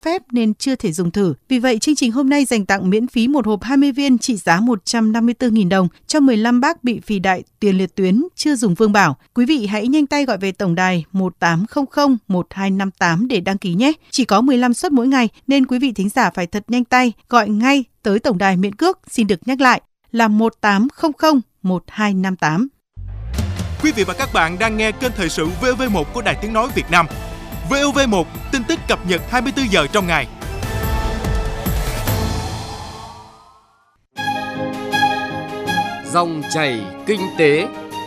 phép nên chưa thể dùng thử. Vì vậy, chương trình hôm nay dành tặng miễn phí một hộp 20 viên trị giá 154.000 đồng cho 15 bác bị phì đại tiền liệt tuyến chưa dùng Vương Bảo. Quý vị hãy nhanh tay gọi về tổng đài 1800 1258 để đăng ký nhé. Chỉ có 15 suất mỗi ngày nên quý vị thính giả phải thật nhanh tay gọi ngay tới tổng đài miễn cước. Xin được nhắc lại là 1800 1258. Quý vị và các bạn đang nghe kênh thời sự VOV1 của Đài Tiếng nói Việt Nam. VOV1, tin tức cập nhật 24 giờ trong ngày. Dòng chảy kinh tế.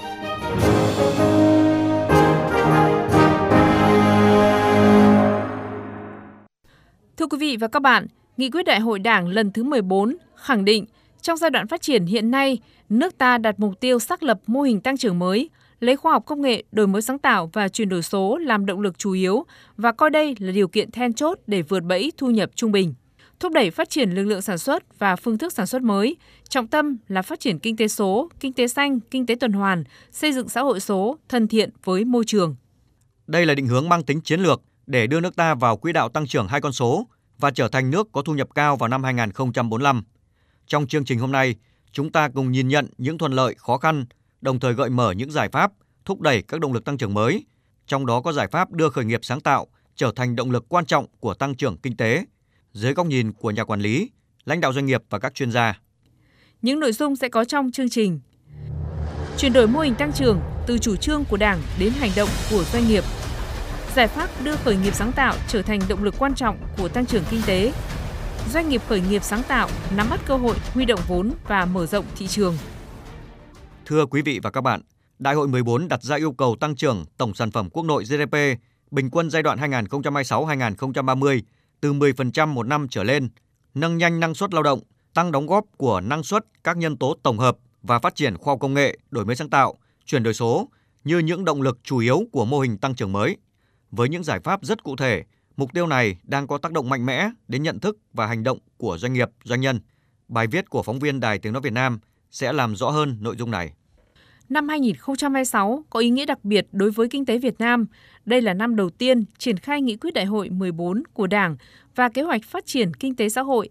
Thưa quý vị và các bạn, Nghị quyết Đại hội Đảng lần thứ 14 khẳng định trong giai đoạn phát triển hiện nay, nước ta đặt mục tiêu xác lập mô hình tăng trưởng mới, lấy khoa học công nghệ, đổi mới sáng tạo và chuyển đổi số làm động lực chủ yếu và coi đây là điều kiện then chốt để vượt bẫy thu nhập trung bình. Thúc đẩy phát triển lực lượng sản xuất và phương thức sản xuất mới, trọng tâm là phát triển kinh tế số, kinh tế xanh, kinh tế tuần hoàn, xây dựng xã hội số, thân thiện với môi trường. Đây là định hướng mang tính chiến lược để đưa nước ta vào quỹ đạo tăng trưởng 2 con số và trở thành nước có thu nhập cao vào năm 2045. Trong chương trình hôm nay, chúng ta cùng nhìn nhận những thuận lợi, khó khăn, đồng thời gợi mở những giải pháp thúc đẩy các động lực tăng trưởng mới, trong đó có giải pháp đưa khởi nghiệp sáng tạo trở thành động lực quan trọng của tăng trưởng kinh tế, dưới góc nhìn của nhà quản lý, lãnh đạo doanh nghiệp và các chuyên gia. Những nội dung sẽ có trong chương trình: chuyển đổi mô hình tăng trưởng từ chủ trương của Đảng đến hành động của doanh nghiệp, giải pháp đưa khởi nghiệp sáng tạo trở thành động lực quan trọng của tăng trưởng kinh tế, doanh nghiệp khởi nghiệp sáng tạo nắm bắt cơ hội huy động vốn và mở rộng thị trường. Thưa quý vị và các bạn, Đại hội 14 đặt ra yêu cầu tăng trưởng tổng sản phẩm quốc nội GDP bình quân giai đoạn 2026-2030 từ 10% một năm trở lên, nâng nhanh năng suất lao động, tăng đóng góp của năng suất các nhân tố tổng hợp và phát triển khoa học công nghệ, đổi mới sáng tạo, chuyển đổi số như những động lực chủ yếu của mô hình tăng trưởng mới. Với những giải pháp rất cụ thể, mục tiêu này đang có tác động mạnh mẽ đến nhận thức và hành động của doanh nghiệp, doanh nhân. Bài viết của phóng viên Đài Tiếng nói Việt Nam sẽ làm rõ hơn nội dung này. Năm 2026 có ý nghĩa đặc biệt đối với kinh tế Việt Nam. Đây là năm đầu tiên triển khai nghị quyết Đại hội 14 của Đảng và kế hoạch phát triển kinh tế xã hội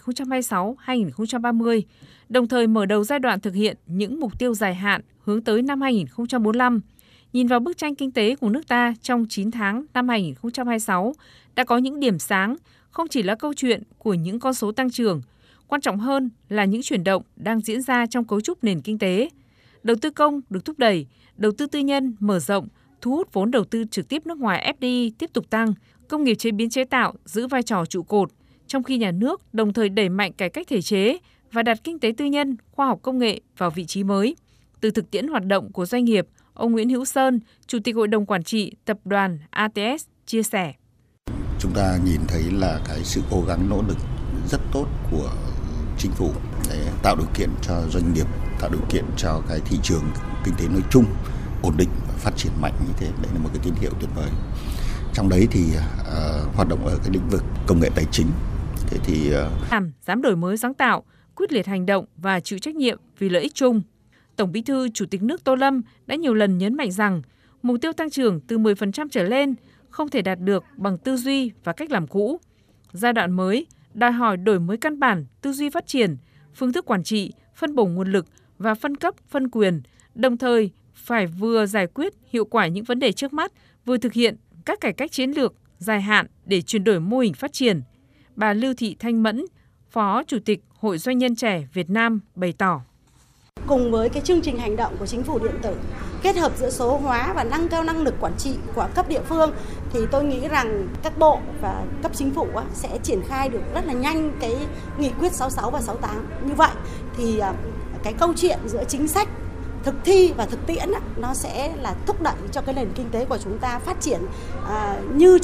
2026-2030, đồng thời mở đầu giai đoạn thực hiện những mục tiêu dài hạn hướng tới năm 2045. Nhìn vào bức tranh kinh tế của nước ta trong 9 tháng năm 2026, đã có những điểm sáng, không chỉ là câu chuyện của những con số tăng trưởng, quan trọng hơn là những chuyển động đang diễn ra trong cấu trúc nền kinh tế. Đầu tư công được thúc đẩy, đầu tư tư nhân mở rộng, thu hút vốn đầu tư trực tiếp nước ngoài FDI tiếp tục tăng, công nghiệp chế biến chế tạo giữ vai trò trụ cột, trong khi nhà nước đồng thời đẩy mạnh cải cách thể chế và đặt kinh tế tư nhân, khoa học công nghệ vào vị trí mới. Từ thực tiễn hoạt động của doanh nghiệp, ông Nguyễn Hữu Sơn, Chủ tịch Hội đồng Quản trị Tập đoàn ATS chia sẻ. Chúng ta nhìn thấy là cái sự cố gắng nỗ lực rất tốt của chính phủ để tạo điều kiện cho doanh nghiệp, tạo điều kiện cho cái thị trường kinh tế nói chung ổn định và phát triển mạnh như thế. Đấy là một cái tín hiệu tuyệt vời. Trong đấy thì hoạt động ở cái lĩnh vực công nghệ tài chính. Thế thì dám đổi mới sáng tạo, quyết liệt hành động và chịu trách nhiệm vì lợi ích chung. Tổng Bí thư Chủ tịch nước Tô Lâm đã nhiều lần nhấn mạnh rằng mục tiêu tăng trưởng từ 10% trở lên không thể đạt được bằng tư duy và cách làm cũ. Giai đoạn mới đòi hỏi đổi mới căn bản, tư duy phát triển, phương thức quản trị, phân bổ nguồn lực và phân cấp, phân quyền, đồng thời phải vừa giải quyết hiệu quả những vấn đề trước mắt, vừa thực hiện các cải cách chiến lược dài hạn để chuyển đổi mô hình phát triển. Bà Lưu Thị Thanh Mẫn, Phó Chủ tịch Hội Doanh nhân trẻ Việt Nam bày tỏ. Cùng với cái chương trình hành động của chính phủ điện tử, kết hợp giữa số hóa và nâng cao năng lực quản trị của cấp địa phương, thì tôi nghĩ rằng các bộ và cấp chính phủ sẽ triển khai được rất là nhanh cái nghị quyết 66 và 68. Như vậy thì cái câu chuyện giữa chính sách, thực thi và thực tiễn nó sẽ là thúc đẩy cho cái nền kinh tế của chúng ta phát triển như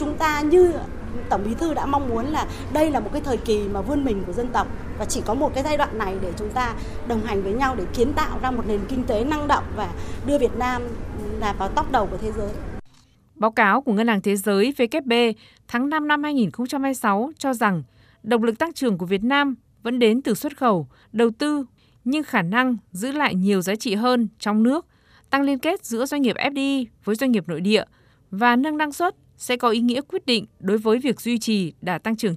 Tổng Bí thư đã mong muốn, là đây là một cái thời kỳ mà vươn mình của dân tộc và chỉ có một cái giai đoạn này để chúng ta đồng hành với nhau để kiến tạo ra một nền kinh tế năng động và đưa Việt Nam là vào top đầu của thế giới. Báo cáo của Ngân hàng Thế giới WB tháng 5 năm 2026 cho rằng động lực tăng trưởng của Việt Nam vẫn đến từ xuất khẩu, đầu tư, nhưng khả năng giữ lại nhiều giá trị hơn trong nước, tăng liên kết giữa doanh nghiệp FDI với doanh nghiệp nội địa và nâng năng suất sẽ có ý nghĩa quyết định đối với việc duy trì đà tăng trưởng